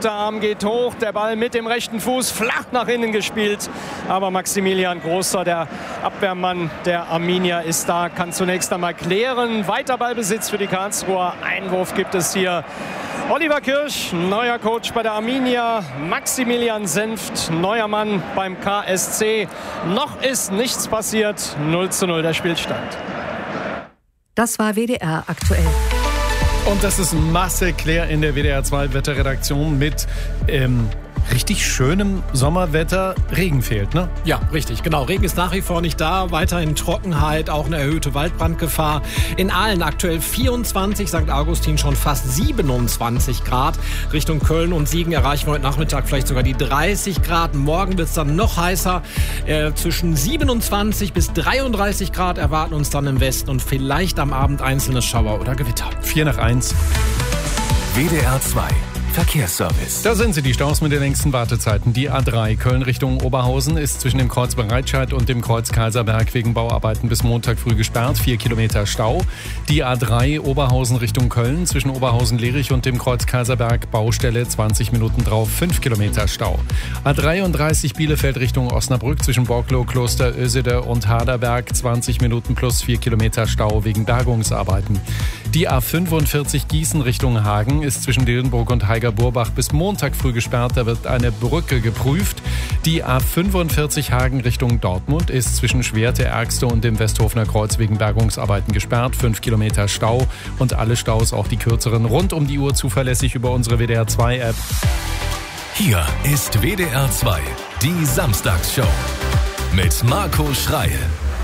rechter Arm geht hoch, der Ball mit dem rechten Fuß flach nach innen gespielt. Aber Maximilian Großer, der Abwehrmann der Arminia, ist da, kann zunächst einmal klären. Weiter Ballbesitz für die Karlsruher. Einwurf gibt es hier. Oliver Kirsch, neuer Coach bei der Arminia. Maximilian Senft, neuer Mann beim KSC. Noch ist nichts passiert. 0:0 der Spielstand. Das war WDR aktuell. Und das ist Marcel Claire in der WDR 2 Wetterredaktion mit richtig schönem Sommerwetter. Regen fehlt, ne? Ja, richtig, genau. Regen ist nach wie vor nicht da. Weiterhin Trockenheit, auch eine erhöhte Waldbrandgefahr. In Aalen aktuell 24, St. Augustin schon fast 27 Grad. Richtung Köln und Siegen erreichen wir heute Nachmittag vielleicht sogar die 30 Grad. Morgen wird es dann noch heißer. Zwischen 27 bis 33 Grad erwarten uns dann im Westen und vielleicht am Abend einzelne Schauer oder Gewitter. 4:01. WDR 2 Verkehrsservice. Da sind sie, die Staus mit den längsten Wartezeiten. Die A3 Köln Richtung Oberhausen ist zwischen dem Kreuz Breitscheid und dem Kreuz Kaiserberg wegen Bauarbeiten bis Montag früh gesperrt. 4 Kilometer Stau. Die A3 Oberhausen Richtung Köln zwischen Oberhausen-Lerich und dem Kreuz Kaiserberg Baustelle 20 Minuten drauf, 5 Kilometer Stau. A33 Bielefeld Richtung Osnabrück zwischen Borklow, Kloster Ösede und Haderberg 20 Minuten plus 4 Kilometer Stau wegen Bergungsarbeiten. Die A45 Gießen Richtung Hagen ist zwischen Dillenburg und Heiger-Burbach bis Montag früh gesperrt. Da wird eine Brücke geprüft. Die A45 Hagen Richtung Dortmund ist zwischen Schwerte, Ergste und dem Westhofener Kreuz wegen Bergungsarbeiten gesperrt. 5 Kilometer Stau und alle Staus, auch die kürzeren, rund um die Uhr zuverlässig über unsere WDR 2 App. Hier ist WDR 2, die Samstagsshow mit Marco Schreil.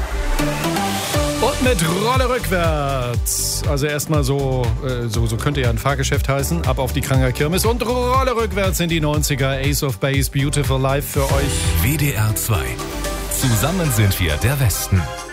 Und mit Rolle rückwärts. Also erstmal so könnte ja ein Fahrgeschäft heißen. Ab auf die Kranger Kirmes und Rolle rückwärts in die 90er. Ace of Base, Beautiful Life für euch. WDR 2. Zusammen sind wir der Westen.